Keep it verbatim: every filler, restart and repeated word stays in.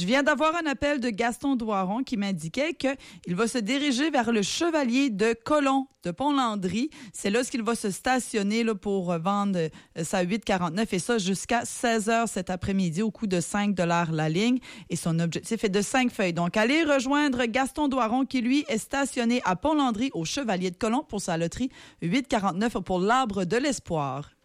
Je viens d'avoir un appel de Gaston Doiron qui m'indiquait qu'il va se diriger vers le Chevalier de Colomb de Pont-Landry. C'est là ce qu'il va se stationner là, pour vendre euh, sa huit quarante-neuf et ça jusqu'à seize heures cet après-midi au coût de cinq dollars la ligne. Et son objectif est de cinq feuilles. Donc, allez rejoindre Gaston Doiron qui, lui, est stationné à Pont-Landry au Chevalier de Colomb pour sa loterie huit quarante-neuf pour l'Arbre de l'Espoir.